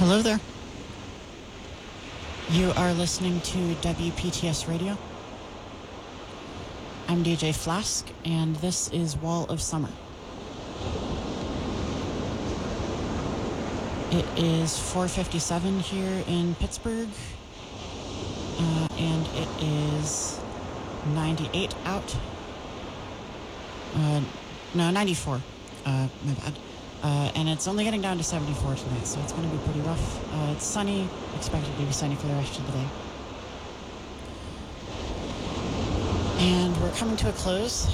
Hello there. You are listening to WPTS Radio. I'm DJ Flask, and this is Wall of Summer. It is 4:57 here in Pittsburgh, and it is 98 out. No, 94. My bad. And it's only getting down to 74 tonight, so it's going to be pretty rough. It's sunny, expected to be sunny for the rest of the day. And we're coming to a close.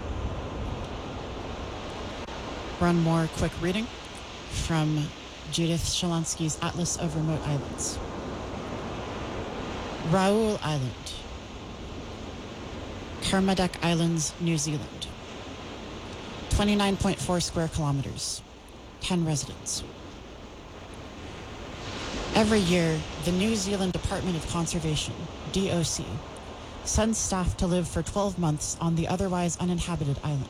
One more quick reading from Judith Shalansky's Atlas of Remote Islands. Raoul Island, Kermadec Islands, New Zealand. 29.4 square kilometers, 10 residents. Every year, the New Zealand Department of Conservation, DOC, sends staff to live for 12 months on the otherwise uninhabited island.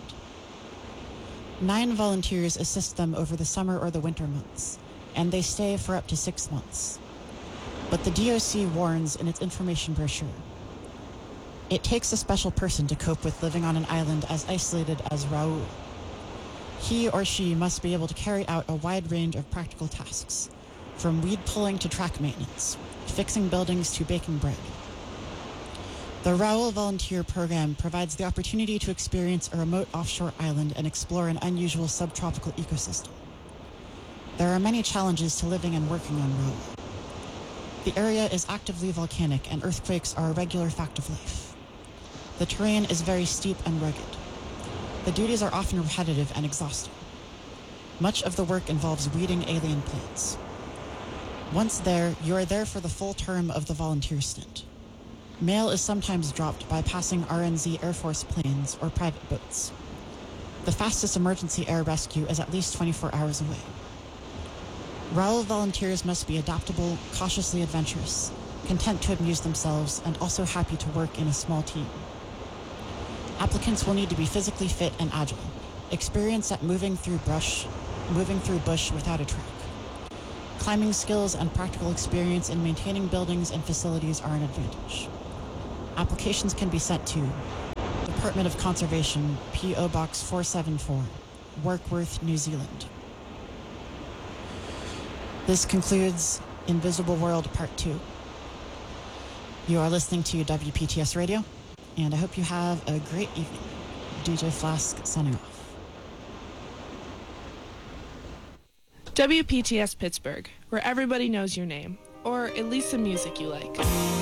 9 volunteers assist them over the summer or the winter months, and they stay for up to 6 months. But the DOC warns in its information brochure, it takes a special person to cope with living on an island as isolated as Raoul. He or she must be able to carry out a wide range of practical tasks, from weed pulling to track maintenance, fixing buildings to baking bread. The Raoul Volunteer Program provides the opportunity to experience a remote offshore island and explore an unusual subtropical ecosystem. There are many challenges to living and working on Raoul. The area is actively volcanic, and earthquakes are a regular fact of life. The terrain is very steep and rugged. The duties are often repetitive and exhausting. Much of the work involves weeding alien plants. Once there, you are there for the full term of the volunteer stint. Mail is sometimes dropped by passing RNZ Air Force planes or private boats. The fastest emergency air rescue is at least 24 hours away. Raoul volunteers must be adaptable, cautiously adventurous, content to amuse themselves, and also happy to work in a small team. Applicants will need to be physically fit and agile, experienced at moving through bush without a track. Climbing skills and practical experience in maintaining buildings and facilities are an advantage. Applications can be sent to Department of Conservation, P.O. Box 474, Warkworth, New Zealand. This concludes Invisible World Part 2. You are listening to WPTS Radio, and I hope you have a great evening. DJ Flask signing off. WPTS Pittsburgh, where everybody knows your name, or at least the music you like.